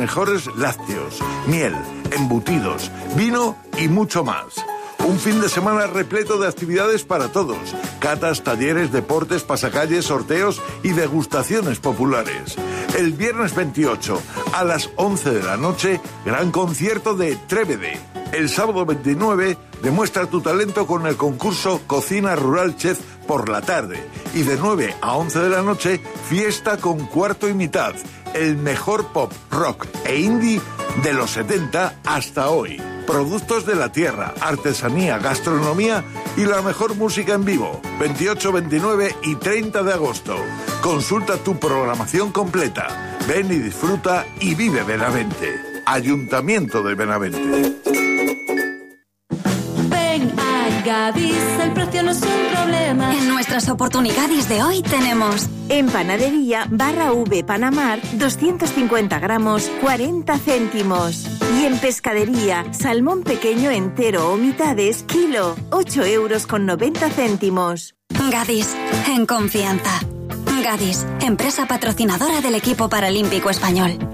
mejores lácteos, miel, embutidos, vino y mucho más. Un fin de semana repleto de actividades para todos. Catas, talleres, deportes, pasacalles, sorteos y degustaciones populares. El viernes 28 a las 11 de la noche, gran concierto de Trévede. El sábado 29, demuestra tu talento con el concurso Cocina Rural Chef por la tarde. Y de 9 a 11 de la noche, fiesta con Cuarto y Mitad. El mejor pop, rock e indie de los 70 hasta hoy. Productos de la tierra, artesanía, gastronomía y la mejor música en vivo. 28, 29 y 30 de agosto. Consulta tu programación completa. Ven y disfruta y vive Benavente. Ayuntamiento de Benavente. Ven a Gadis, el precio no es un problema. En nuestras oportunidades de hoy tenemos... En panadería, barra V Panamar, 250 gramos, 40 céntimos. Y en pescadería, salmón pequeño entero o mitades, kilo, 8,90 €. Gadis, en confianza. Gadis, empresa patrocinadora del equipo paralímpico español.